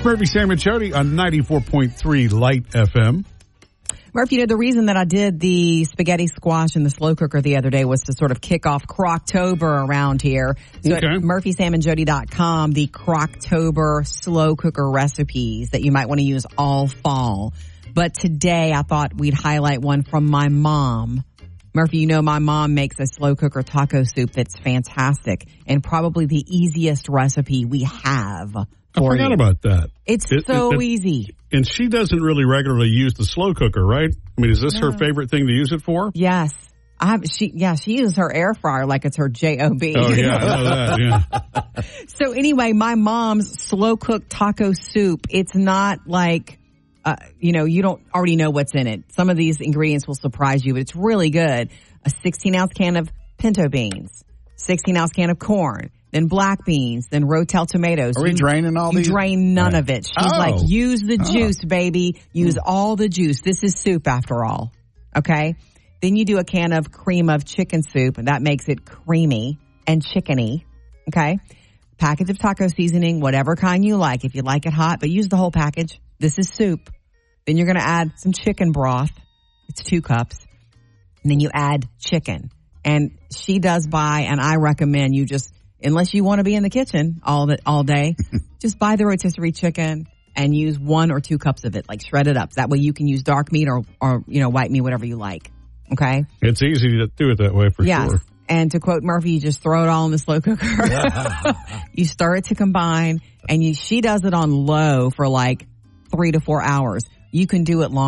Murphy, Sam, and Jody on 94.3 Light FM. Murphy, the reason that I did the spaghetti squash in the slow cooker the other day was to sort of kick off Croctober around here. So at murphysamandjody.com, the Croctober slow cooker recipes that you might want to use all fall. But today I thought we'd highlight one from my mom. Murphy, my mom makes a slow cooker taco soup that's fantastic and probably the easiest recipe we have. I forgot about that. It's so easy. And she doesn't really regularly use the slow cooker, right? I mean, is this her favorite thing to use it for? Yes. She uses her air fryer like it's her job. Oh, yeah, I know that, yeah. So anyway, my mom's slow cooked taco soup, it's not like, you don't already know what's in it. Some of these ingredients will surprise you, but it's really good. A 16-ounce can of pinto beans, 16-ounce can of corn, then black beans, then Rotel tomatoes. Are we draining all these? You drain none of it. She's like, use the juice, baby. Use all the juice. This is soup after all. Okay? Then you do a can of cream of chicken soup, and that makes it creamy and chickeny. Okay? Package of taco seasoning, whatever kind you like. If you like it hot, but use the whole package. This is soup. Then you're going to add some chicken broth. It's 2 cups. And then you add chicken. And she does buy, and I recommend you just, unless you want to be in the kitchen all day, just buy the rotisserie chicken and use 1 or 2 cups of it, like shred it up. That way you can use dark meat or white meat, whatever you like. Okay? It's easy to do it that way for sure. And to quote Murphy, you just throw it all in the slow cooker. You stir it to combine, and she does it on low for like 3 to 4 hours. You can do it long.